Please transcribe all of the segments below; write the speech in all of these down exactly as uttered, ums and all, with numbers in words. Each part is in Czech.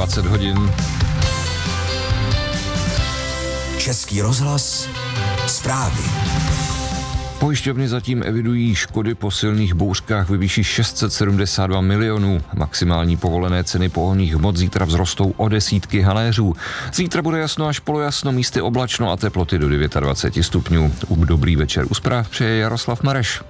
dvacet hodin. Český rozhlas, zprávy. Pojišťovny zatím evidují škody po silných bouřkách ve výši šest set sedmdesát dva milionů. Maximální povolené ceny pohonných hmot zítra vzrostou o desítky haléřů. Zítra bude jasno až polojasno, místy oblačno a teploty do dvacet devět stupňů. Dobrý večer u zpráv přeje Jaroslav Mareš.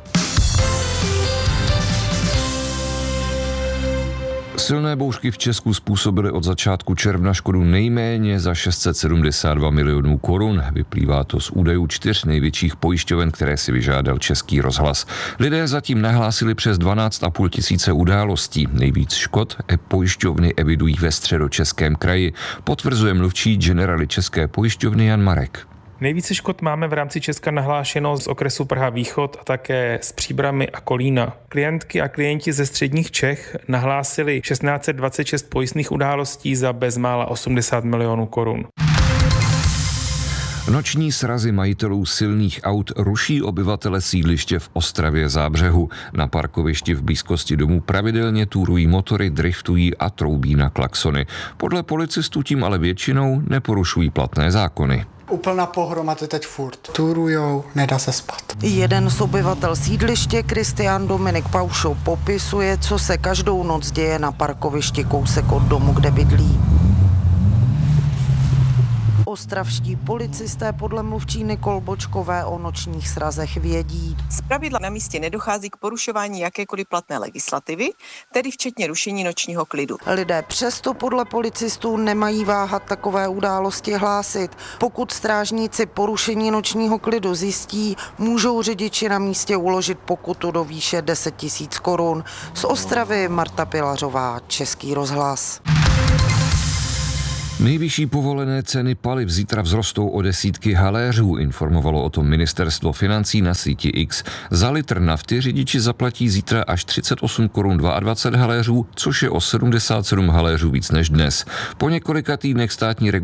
Silné bouřky v Česku způsobily od začátku června škodu nejméně za šest set sedmdesát dva milionů korun. Vyplývá to z údajů čtyř největších pojišťoven, které si vyžádal Český rozhlas. Lidé zatím nahlásili přes dvanáct a půl tisíce událostí. Nejvíc škod pojišťovny evidují ve Středočeském kraji, potvrzuje mluvčí Generali České pojišťovny Jan Marek. Nejvíce škod máme v rámci Česka nahlášeno z okresu Praha východ a také z Příbrami a Kolína. Klientky a klienti ze středních Čech nahlásili tisíc šest set dvacet šest pojistných událostí za bezmála osmdesát milionů korun. Noční srazy majitelů silných aut ruší obyvatele sídliště v Ostravě Zábřehu. Na parkovišti v blízkosti domu pravidelně túrují motory, driftují a troubí na klaxony. Podle policistů tím ale většinou neporušují platné zákony. Úplná pohroma to teď furt. Turujou, nedá se spát. Jeden z obyvatel sídliště, Kristián Dominik Paušo, popisuje, co se každou noc děje na parkovišti kousek od domu, kde bydlí. Ostravští policisté podle mluvčí Nikol Bočkové o nočních srazech vědí. Zpravidla na místě nedochází k porušování jakékoliv platné legislativy, tedy včetně rušení nočního klidu. Lidé přesto podle policistů nemají váhat takové události hlásit. Pokud strážníci porušení nočního klidu zjistí, můžou řidiči na místě uložit pokutu do výše deset tisíc korun. Z Ostravy Marta Pilařová, Český rozhlas. Nejvyšší povolené ceny paliv zítra vzrostou o desítky haléřů, informovalo o tom ministerstvo financí na síti X. Za litr nafty řidiči zaplatí zítra až třicet osm korun dvacet dva haléřů, což je o sedmdesát sedm haléřů víc než dnes. Po několika týdnech státní